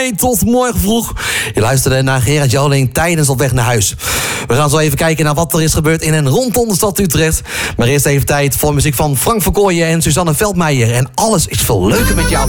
Tot morgen vroeg. Je luisterde naar Gerard Joling tijdens Op weg naar huis. We gaan zo even kijken naar wat er is gebeurd in en rondom de stad Utrecht. Maar eerst even tijd voor muziek van Frank Verkooyen en Suzanne Veldmeijer. En alles is veel leuker met jou.